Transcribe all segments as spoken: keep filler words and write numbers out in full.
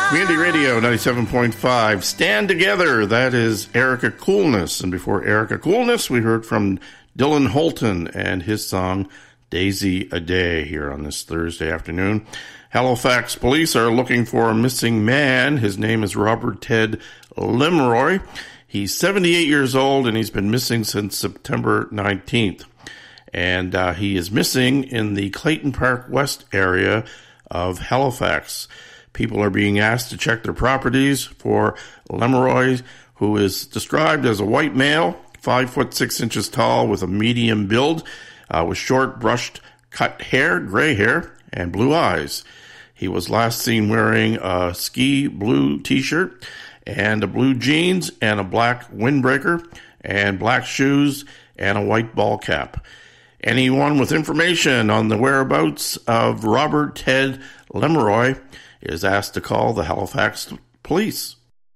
Community Radio ninety-seven point five. Stand Together. That is Erica Coolness. And before Erica Coolness, we heard from Dylan Holton and his song Daisy a Day here on this Thursday afternoon. Halifax police are looking for a missing man. His name is Robert Ted Lemeroy. He's seventy-eight years old and he's been missing since September nineteenth. And uh, he is missing in the Clayton Park West area of Halifax. People are being asked to check their properties for Lemeroy, who is described as a white male, five foot six inches tall, with a medium build, uh, with short brushed cut hair, gray hair, and blue eyes. He was last seen wearing a ski blue t-shirt and a blue jeans and a black windbreaker and black shoes and a white ball cap. Anyone with information on the whereabouts of Robert Ted Lemeroy is asked to call the Halifax police.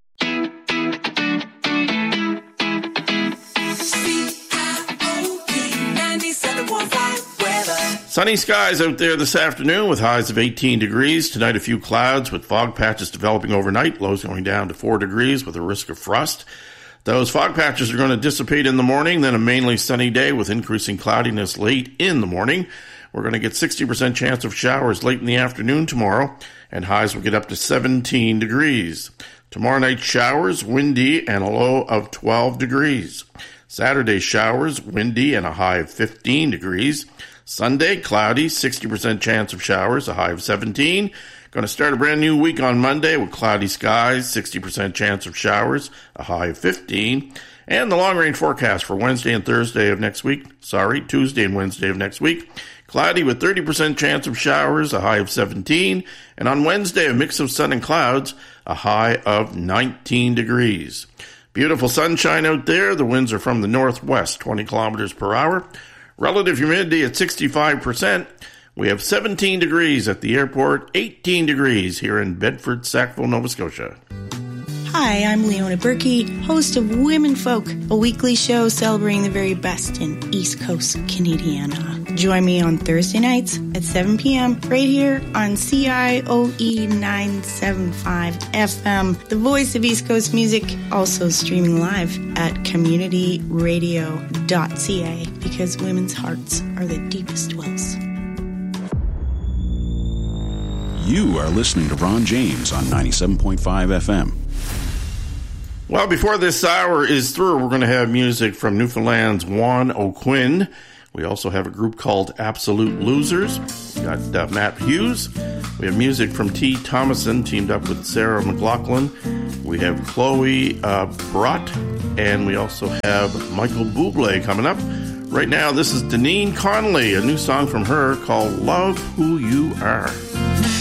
Sunny skies out there this afternoon with highs of eighteen degrees. Tonight a few clouds with fog patches developing overnight. Lows going down to four degrees with a risk of frost. Those fog patches are going to dissipate in the morning, then a mainly sunny day with increasing cloudiness late in the morning. We're going to get sixty percent chance of showers late in the afternoon tomorrow, and highs will get up to seventeen degrees. Tomorrow night showers, windy, and a low of twelve degrees. Saturday showers, windy, and a high of fifteen degrees. Sunday, cloudy, sixty percent chance of showers, a high of seventeen. Going to start a brand new week on Monday with cloudy skies, sixty percent chance of showers, a high of fifteen. And the long-range forecast for Wednesday and Thursday of next week, sorry, Tuesday and Wednesday of next week, cloudy with thirty percent chance of showers, a high of seventeen. And on Wednesday, a mix of sun and clouds, a high of nineteen degrees. Beautiful sunshine out there. The winds are from the northwest, twenty kilometers per hour. Relative humidity at sixty-five percent. We have seventeen degrees at the airport, eighteen degrees here in Bedford, Sackville, Nova Scotia. Hi, I'm Leona Berkey, host of Women Folk, a weekly show celebrating the very best in East Coast Canadiana. Join me on Thursday nights at seven p.m. right here on C I O E nine seventy-five F M, the voice of East Coast music, also streaming live at community radio dot c a, because women's hearts are the deepest wells. You are listening to Ron James on ninety-seven point five F M. Well, before this hour is through, we're going to have music from Newfoundland's Juan O'Quinn. We also have a group called Absolute Losers. We got uh, Matt Hughes. We have music from T. Thomason, teamed up with Sarah McLaughlin. We have Chloe uh, Brott, and we also have Michael Bublé coming up. Right now, this is Deneen Conley, a new song from her called Love Who You Are.